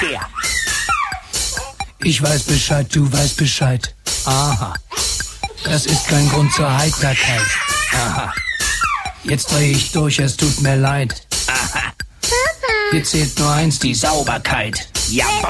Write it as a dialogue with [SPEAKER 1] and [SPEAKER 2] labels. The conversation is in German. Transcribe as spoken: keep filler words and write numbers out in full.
[SPEAKER 1] der.
[SPEAKER 2] Ich weiß Bescheid, du weißt Bescheid. Aha. Das ist kein Grund zur Heiterkeit. Aha. Jetzt dreh ich durch, es tut mir leid.
[SPEAKER 1] Aha.
[SPEAKER 2] Hier zählt nur eins, die Sauberkeit.
[SPEAKER 1] Ja,